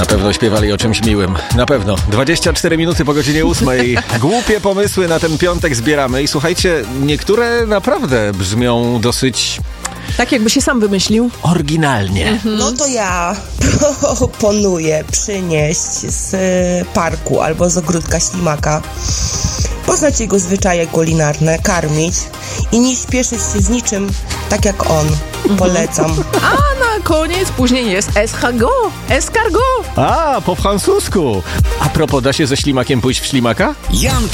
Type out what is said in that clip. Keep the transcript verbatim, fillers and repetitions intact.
Na pewno śpiewali o czymś miłym. Na pewno. dwadzieścia cztery minuty po godzinie ósmej. Głupie pomysły na ten piątek zbieramy. I słuchajcie, niektóre naprawdę brzmią dosyć... Tak jakby się sam wymyślił. Oryginalnie. Mhm. No to ja proponuję przynieść z parku albo z ogródka ślimaka, poznać jego zwyczaje kulinarne, karmić i nie śpieszyć się z niczym, tak jak on. Polecam. A na koniec później jest escargot. Escargot. A, po francusku. A propos, da się ze ślimakiem pójść w ślimaka? Janka